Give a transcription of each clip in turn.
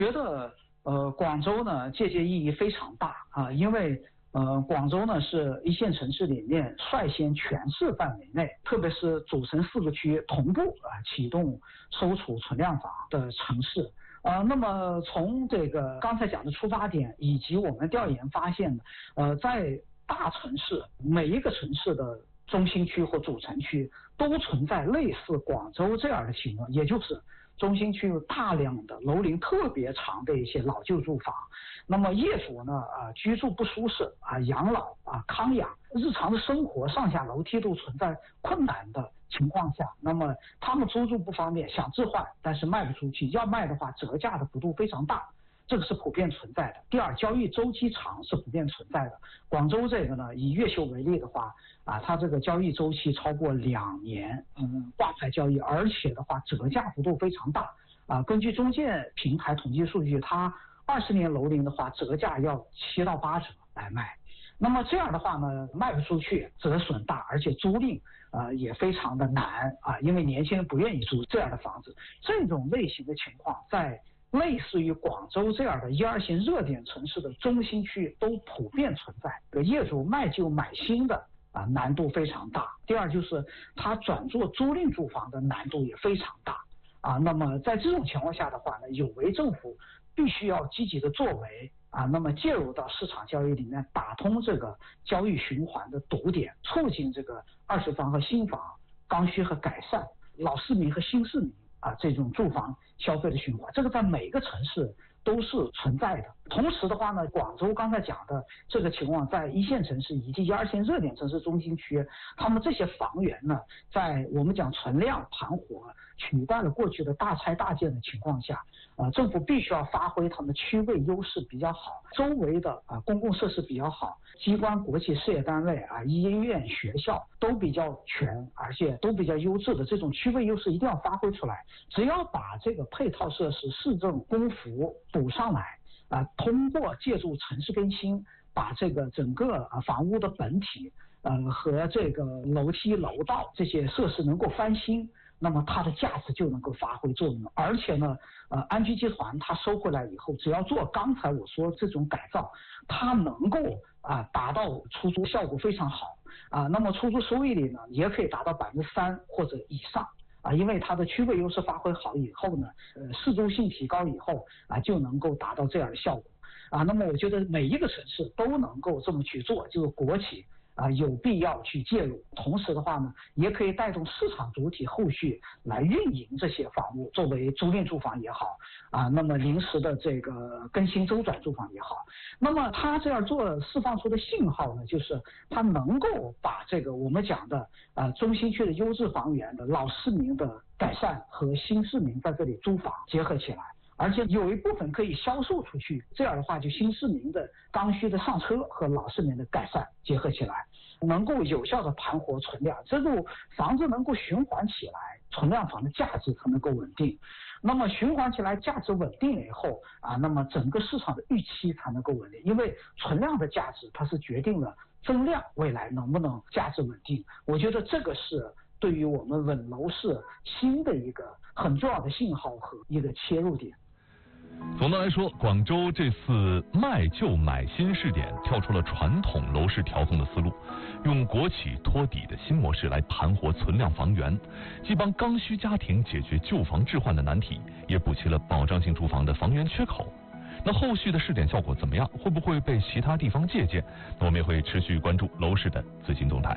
觉得广州呢借鉴意义非常大啊，因为广州呢是一线城市里面率先全市范围内，特别是主城4个区同步启动收储存量房的城市。那么从这个刚才讲的出发点，以及我们调研发现的，在大城市每一个城市的中心区或主城区都存在类似广州这样的情况，也就是中心区有大量的楼龄特别长的一些老旧住房，那么业主呢居住不舒适养老康养，日常的生活上下楼梯都存在困难的情况下，那么他们租住不方便，想置换但是卖不出去，要卖的话折价的幅度非常大，这个是普遍存在的。第二，交易周期长是普遍存在的。广州这个呢，以越秀为例的话它这个交易周期超过2年，挂牌交易，而且的话折价幅度非常大根据中介平台统计数据，它20年楼龄的话，折价要7到8折来卖。那么这样的话呢，卖不出去，折损大，而且租赁也非常的难因为年轻人不愿意租这样的房子。这种类型的情况在类似于广州这样的1、2线热点城市的中心区都普遍存在，业主卖旧买新的难度非常大。第二就是他转做租赁住房的难度也非常大那么在这种情况下的话呢，有为政府必须要积极的作为那么介入到市场交易里面，打通这个交易循环的堵点，促进这个二手房和新房刚需和改善，老市民和新市民这种住房消费的循环，这个在每个城市都是存在的。同时的话呢，广州刚才讲的这个情况，在1线城市以及1、2线热点城市中心区，他们这些房源呢，在我们讲存量盘活取代了过去的大拆大建的情况下政府必须要发挥他们区位优势比较好，周围的公共设施比较好，机关国企事业单位医院学校都比较全，而且都比较优质的这种区位优势一定要发挥出来。只要把这个配套设施、市政公服补上来通过借助城市更新，把这个整个房屋的本体和这个楼梯楼道这些设施能够翻新，那么它的价值就能够发挥作用。而且呢安居集团它收回来以后，只要做刚才我说这种改造，它能够达到出租效果非常好那么出租收益率呢也可以达到3%或者以上因为它的区位优势发挥好以后呢适租性提高以后就能够达到这样的效果那么我觉得每一个城市都能够这么去做，就是国企有必要去介入，同时的话呢，也可以带动市场主体后续来运营这些房屋，作为租赁住房也好那么临时的这个更新周转住房也好。那么它这样做释放出的信号呢，就是它能够把这个我们讲的中心区的优质房源的老市民的改善和新市民在这里租房结合起来。而且有一部分可以销售出去，这样的话就新市民的刚需的上车和老市民的改善结合起来，能够有效的盘活存量，这个房子能够循环起来，存量房的价值才能够稳定。那么循环起来价值稳定了以后那么整个市场的预期才能够稳定，因为存量的价值它是决定了增量未来能不能价值稳定。我觉得这个是对于我们稳楼市新的一个很重要的信号和一个切入点。 总的来说，广州这次卖旧买新试点跳出了传统楼市调控的思路，用国企托底的新模式来盘活存量房源，既帮刚需家庭解决旧房置换的难题，也补齐了保障性住房的房源缺口。那后续的试点效果怎么样？会不会被其他地方借鉴？那我们也会持续关注楼市的最新动态。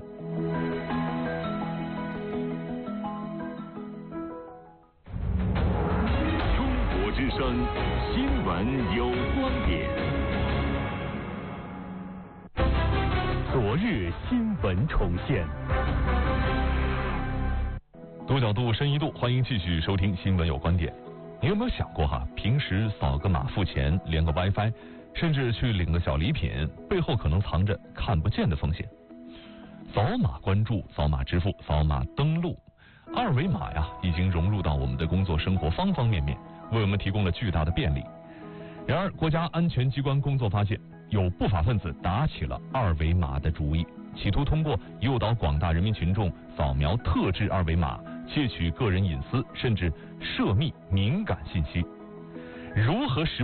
之声新闻有观点。昨日新闻重现。 多角度深一度，欢迎继续收听新闻有观点。你有没有想过平时扫个码付钱，连个 WiFi， 甚至去领个小礼品，背后可能藏着看不见的风险。扫码关注、扫码支付、扫码登录，二维码已经融入到我们的工作生活方方面面，为我们提供了巨大的便利。然而，国家安全机关工作发现，有不法分子打起了二维码的主意，企图通过诱导广大人民群众扫描特制二维码，窃取个人隐私，甚至涉密敏感信息。 如何识